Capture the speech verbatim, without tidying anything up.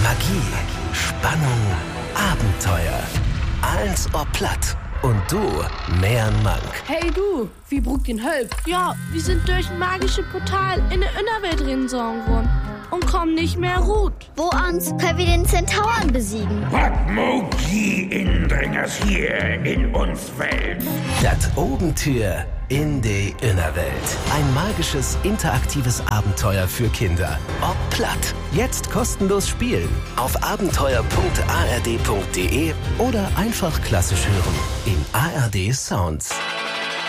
Magie, Spannung, Abenteuer. Eins ob platt. Und du, mehr Mank. Hey du, wie brugt den Hölp? Ja, wir sind durch ein magisches Portal in der Innerwelt rinsorgen worden und kommen nicht mehr gut. Wo ans können wir den Zentauren besiegen? Was mag die Indringers hier in uns Welt? Das Obentür in die Innerwelt. Ein magisches, interaktives Abenteuer für Kinder. Ob platt. Jetzt kostenlos spielen. Auf abenteuer punkt a r d punkt d e oder einfach klassisch hören. In A R D Sounds.